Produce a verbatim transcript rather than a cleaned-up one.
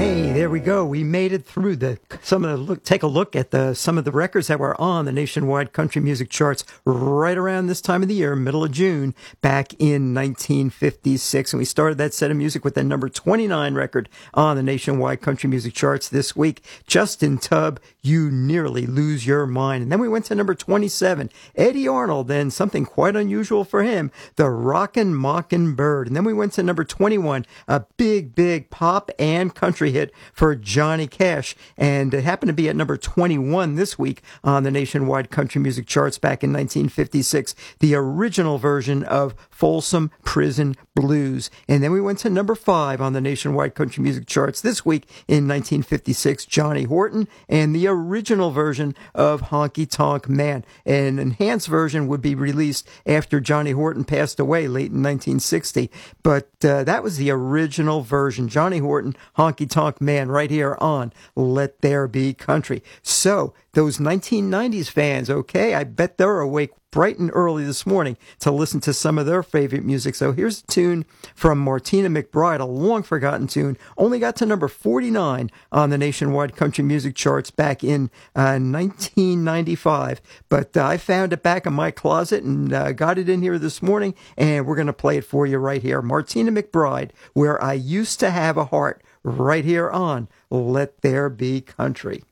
Hey, there we go. We made it through the some of the look. Take a look at the some of the records that were on the nationwide country music charts right around this time of the year, middle of June, back in nineteen fifty-six. And we started that set of music with the number twenty-nine record on the nationwide country music charts this week, Justin Tubb, You Nearly Lose Your Mind. And then we went to number twenty-seven, Eddie Arnold, and something quite unusual for him, The Rockin' Mockingbird. And then we went to number twenty-one, a big, big pop and country hit for Johnny Cash, and it happened to be at number twenty-one this week on the nationwide country music charts back in nineteen fifty-six, the original version of Folsom Prison Blues. And then we went to number five on the nationwide country music charts this week in nineteen fifty-six, Johnny Horton, and the original version of Honky Tonk Man. An enhanced version would be released after Johnny Horton passed away late in nineteen sixty, but uh, that was the original version, Johnny Horton, Honky Tonk Man, right here on Let There Be Country. So, those nineteen nineties fans, okay, I bet they're awake bright and early this morning to listen to some of their favorite music. So here's a tune from Martina McBride, a long-forgotten tune. Only got to number forty-nine on the nationwide country music charts back in uh, nineteen ninety-five. But uh, I found it back in my closet and uh, got it in here this morning, and we're going to play it for you right here. Martina McBride, Where I Used to Have a Heart, right here on Let There Be Country.